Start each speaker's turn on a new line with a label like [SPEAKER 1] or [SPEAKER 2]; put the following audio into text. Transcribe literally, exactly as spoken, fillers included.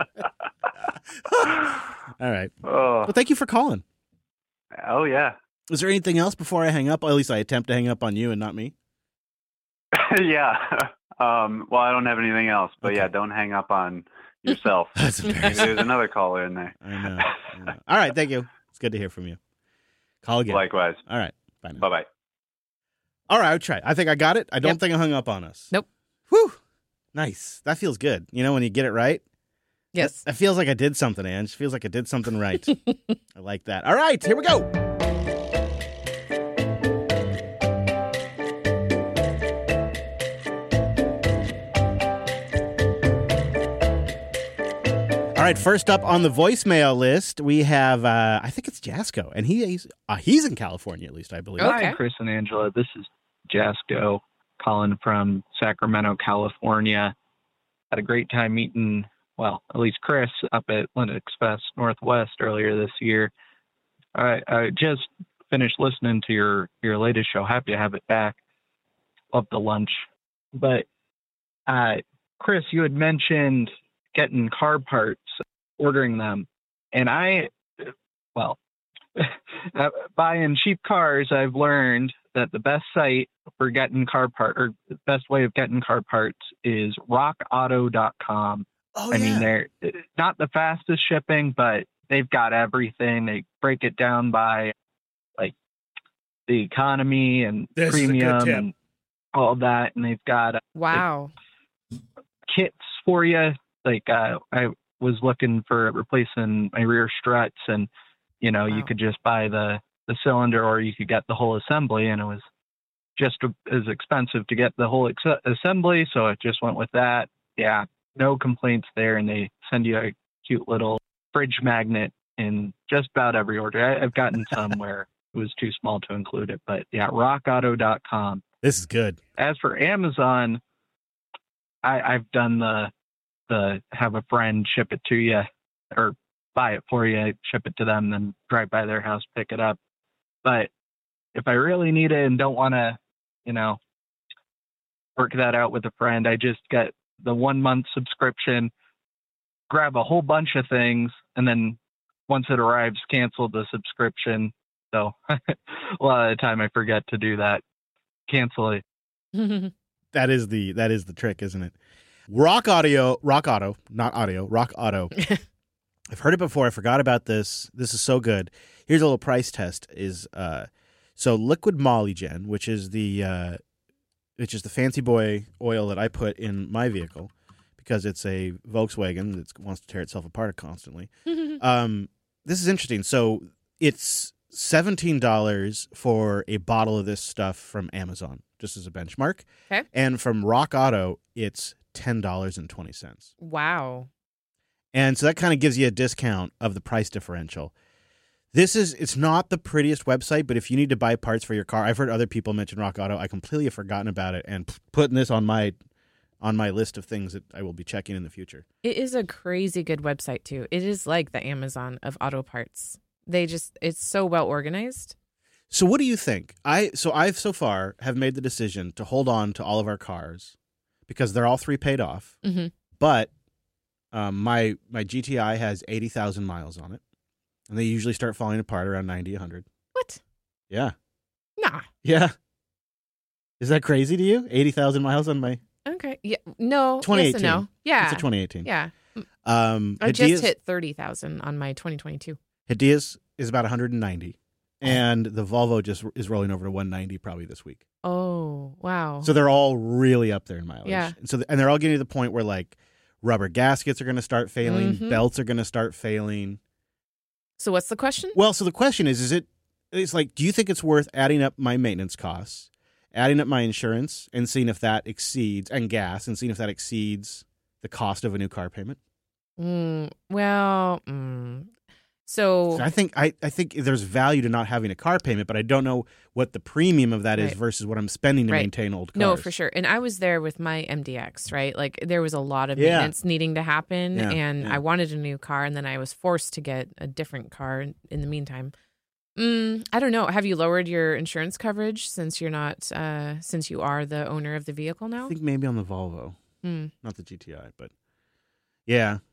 [SPEAKER 1] All right.
[SPEAKER 2] Oh.
[SPEAKER 1] Well, thank you for calling.
[SPEAKER 2] Oh, yeah.
[SPEAKER 1] Is there anything else before I hang up? Or at least I attempt to hang up on you and not me.
[SPEAKER 2] Yeah. Um, well, I don't have anything else, but
[SPEAKER 1] Okay.
[SPEAKER 2] yeah, don't hang up on yourself.
[SPEAKER 1] That's
[SPEAKER 2] Maybe
[SPEAKER 1] embarrassing.
[SPEAKER 2] there's another caller in there.
[SPEAKER 1] I know. I know. All right. Thank you. It's good to hear from you. Call again.
[SPEAKER 2] Likewise.
[SPEAKER 1] All right. Bye now.
[SPEAKER 2] Bye-bye.
[SPEAKER 1] All right. I'll try. I think I got it. I don't
[SPEAKER 3] Yep.
[SPEAKER 1] think I hung up on us.
[SPEAKER 3] Nope.
[SPEAKER 1] Whew. Nice. That feels good. You know, when you get it right.
[SPEAKER 3] Yes.
[SPEAKER 1] That, that feels like I did something, Ange. Feels like I did something right. I like that. All right. Here we go. All right, first up on the voicemail list, we have, uh, I think it's Jasco, and he, he's uh, he's in California, at least, I believe.
[SPEAKER 3] Okay.
[SPEAKER 4] Hi, Chris and Angela. This is Jasco calling from Sacramento, California. Had a great time meeting, well, at least Chris, up at Linux Fest Northwest earlier this year. I, I just finished listening to your, your latest show. Happy to have it back. Love the lunch. But, uh, Chris, you had mentioned getting car parts, ordering them. And I, well, buying cheap cars, I've learned that the best site for getting car part or the best way of getting car parts is rock auto dot com.
[SPEAKER 1] Oh,
[SPEAKER 4] I
[SPEAKER 1] yeah.
[SPEAKER 4] mean, they're not the fastest shipping, but they've got everything. They break it down by like the economy and
[SPEAKER 1] This is a good
[SPEAKER 4] premium
[SPEAKER 1] tip.
[SPEAKER 4] and all that. And they've got uh,
[SPEAKER 3] Wow.
[SPEAKER 4] kits for you. Like uh, I was looking for replacing my rear struts, and you know,
[SPEAKER 3] Wow.
[SPEAKER 4] you could just buy the the cylinder, or you could get the whole assembly, and it was just as expensive to get the whole ex- assembly. So I just went with that. Yeah, no complaints there, and they send you a cute little fridge magnet in just about every order. I, I've gotten some where it was too small to include it, but yeah, rock auto dot com.
[SPEAKER 1] This is good.
[SPEAKER 4] As for Amazon, I, I've done the the have a friend ship it to you or buy it for you, ship it to them, then drive by their house, pick it up. But if I really need it and don't want to, you know, work that out with a friend, I just get the one month subscription, grab a whole bunch of things, and then once it arrives, cancel the subscription. So a lot of the time I forget to do that. Cancel it.
[SPEAKER 1] That is the that is the trick, isn't it? Rock Audio, Rock Auto, not audio, Rock Auto. I've heard it before. I forgot about this. This is so good. Here's a little price test. Is uh, so Liquid Molygen, which is the uh, which is the fancy boy oil that I put in my vehicle because it's a Volkswagen that wants to tear itself apart constantly. um, this is interesting. So it's seventeen dollars for a bottle of this stuff from Amazon, just as a benchmark.
[SPEAKER 3] Okay.
[SPEAKER 1] And from Rock Auto, it's ten dollars and twenty cents.
[SPEAKER 3] Wow.
[SPEAKER 1] And so that kind of gives you a discount of the price differential. This is, it's not the prettiest website, but if you need to buy parts for your car, I've heard other people mention Rock Auto. I completely have forgotten about it and p- putting this on my on my list of things that I will be checking in the future.
[SPEAKER 3] It is a crazy good website, too. It is like the Amazon of auto parts. They just, it's so well organized.
[SPEAKER 1] So what do you think? I So I've so far have made the decision to hold on to all of our cars because they're all three paid off.
[SPEAKER 3] Mm-hmm.
[SPEAKER 1] But um, my my G T I has eighty thousand miles on it. And they usually start falling apart around ninety, one hundred.
[SPEAKER 3] What?
[SPEAKER 1] Yeah.
[SPEAKER 3] Nah.
[SPEAKER 1] Yeah. Is that crazy to you? eighty thousand miles on my...
[SPEAKER 3] Okay. Yeah. No.
[SPEAKER 1] twenty
[SPEAKER 3] Yes
[SPEAKER 1] eighteen.
[SPEAKER 3] and no. Yeah.
[SPEAKER 1] It's a twenty eighteen.
[SPEAKER 3] Yeah.
[SPEAKER 1] Um,
[SPEAKER 3] I
[SPEAKER 1] Hedia's,
[SPEAKER 3] just hit thirty thousand on my twenty twenty-two.
[SPEAKER 1] Hedia's is about one hundred ninety. And the Volvo just is rolling over to one ninety probably this week.
[SPEAKER 3] Oh, wow.
[SPEAKER 1] So they're all really up there in mileage.
[SPEAKER 3] Yeah.
[SPEAKER 1] And, so th- and they're all getting to the point where, like, rubber gaskets are going to start failing.
[SPEAKER 3] Mhm.
[SPEAKER 1] Belts are going to start failing.
[SPEAKER 3] So what's the question?
[SPEAKER 1] Well, so the question is, is it, it's like, do you think it's worth adding up my maintenance costs, adding up my insurance, and seeing if that exceeds, and gas, and seeing if that exceeds the cost of a new car payment?
[SPEAKER 3] Mm, well, mm. so
[SPEAKER 1] So I think I, I think there's value to not having a car payment, but I don't know what the premium of that is
[SPEAKER 3] Right.
[SPEAKER 1] versus what I'm spending to
[SPEAKER 3] Right.
[SPEAKER 1] maintain old cars.
[SPEAKER 3] no, for sure. And I was there with my M D X, right? Like there was a lot of
[SPEAKER 1] Yeah.
[SPEAKER 3] maintenance needing to happen,
[SPEAKER 1] Yeah,
[SPEAKER 3] and
[SPEAKER 1] yeah.
[SPEAKER 3] I wanted a new car, and then I was forced to get a different car in, in the meantime. Mm, I don't know. Have you lowered your insurance coverage since you're not, uh, since you are the owner of the vehicle
[SPEAKER 1] I
[SPEAKER 3] now?
[SPEAKER 1] think maybe on the Volvo,
[SPEAKER 3] Mm.
[SPEAKER 1] not the G T I, but yeah.